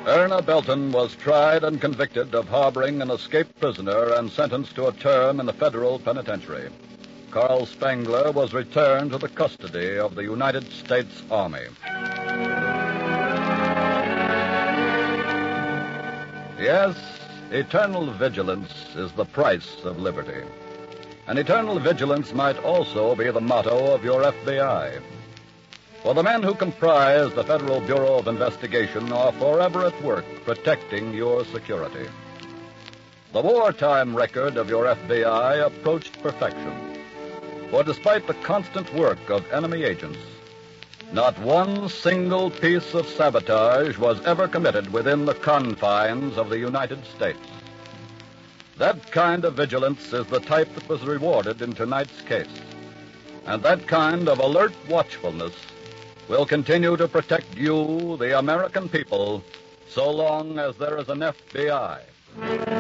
Erna Belton was tried and convicted of harboring an escaped prisoner and sentenced to a term in the federal penitentiary. Carl Spangler was returned to the custody of the United States Army. Yes, eternal vigilance is the price of liberty. And eternal vigilance might also be the motto of your FBI. For the men who comprise the Federal Bureau of Investigation are forever at work protecting your security. The wartime record of your FBI approached perfection. For despite the constant work of enemy agents, not one single piece of sabotage was ever committed within the confines of the United States. That kind of vigilance is the type that was rewarded in tonight's case. And that kind of alert watchfulness will continue to protect you, the American people, so long as there is an FBI.